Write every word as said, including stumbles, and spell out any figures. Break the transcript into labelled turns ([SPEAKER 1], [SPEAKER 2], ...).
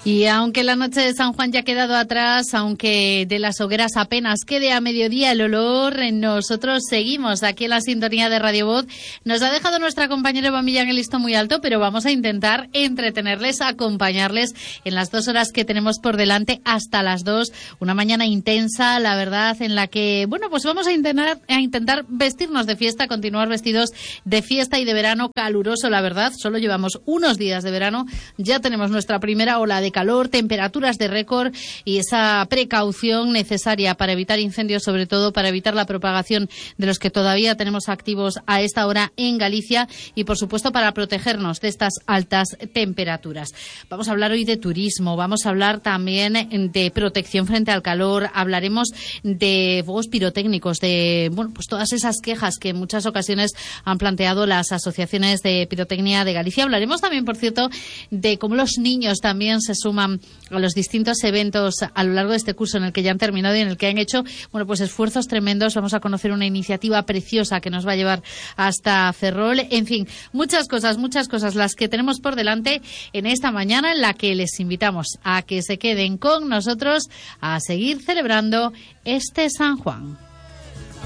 [SPEAKER 1] Y aunque la noche de San Juan ya ha quedado atrás, aunque de las hogueras apenas quede a mediodía el olor, nosotros seguimos aquí en la sintonía de Radio Voz. Nos ha dejado nuestra compañera Eva Millán el listón muy alto, pero vamos a intentar entretenerles, acompañarles en las dos horas que tenemos por delante hasta las dos. Una mañana intensa, la verdad, en la que, bueno, pues vamos a intentar, a intentar vestirnos de fiesta, continuar vestidos de fiesta y de verano caluroso, la verdad. Solo llevamos unos días de verano, ya tenemos nuestra primera ola de calor, temperaturas de récord y esa precaución necesaria para evitar incendios, sobre todo para evitar la propagación de los que todavía tenemos activos a esta hora en Galicia y, por supuesto, para protegernos de estas altas temperaturas. Vamos a hablar hoy de turismo, vamos a hablar también de protección frente al calor, hablaremos de fuegos pirotécnicos, de bueno, pues todas esas quejas que en muchas ocasiones han planteado las asociaciones de pirotecnia de Galicia. Hablaremos también, por cierto, de cómo los niños también se suman a los distintos eventos a lo largo de este curso en el que ya han terminado y en el que han hecho bueno pues esfuerzos tremendos. Vamos a conocer una iniciativa preciosa que nos va a llevar hasta Ferrol. En fin, muchas cosas, muchas cosas las que tenemos por delante en esta mañana, en la que les invitamos a que se queden con nosotros a seguir celebrando este San Juan.